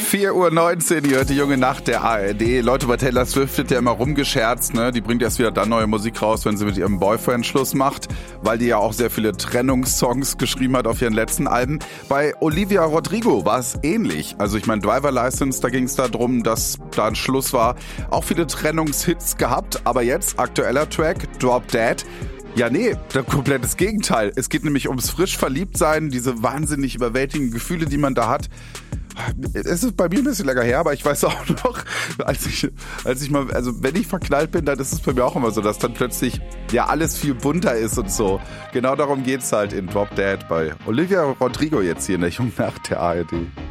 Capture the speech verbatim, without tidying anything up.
vier Uhr neunzehn, ihr hört die junge Nacht der A R D. Leute, bei Taylor Swift wird ja immer rumgescherzt, ne? Die bringt erst wieder dann neue Musik raus, wenn sie mit ihrem Boyfriend Schluss macht, weil die ja auch sehr viele Trennungssongs geschrieben hat auf ihren letzten Alben. Bei Olivia Rodrigo war es ähnlich. Also ich meine, Driver License, da ging es darum, dass da ein Schluss war. Auch viele Trennungshits gehabt, aber jetzt aktueller Track, Drop Dead. Ja, nee, das komplettes Gegenteil. Es geht nämlich ums frisch Verliebtsein, diese wahnsinnig überwältigenden Gefühle, die man da hat. Es ist bei mir ein bisschen länger her, aber ich weiß auch noch, als ich, als ich mal, also wenn ich verknallt bin, dann ist es bei mir auch immer so, dass dann plötzlich ja alles viel bunter ist und so. Genau darum geht's halt in Drop Dead bei Olivia Rodrigo jetzt hier in der jungen Nacht der A R D.